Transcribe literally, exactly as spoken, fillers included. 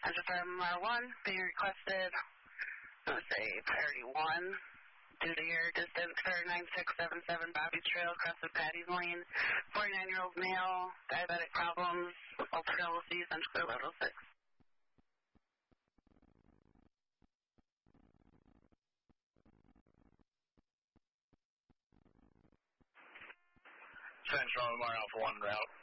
Engine from R one being requested, let's say priority one, due to your distance for nine six seven seven Bobby's Trail, across the Patty's Lane, forty-nine-year-old male, diabetic problems, ultra-level C, central level six. Central Lamar Alpha one route.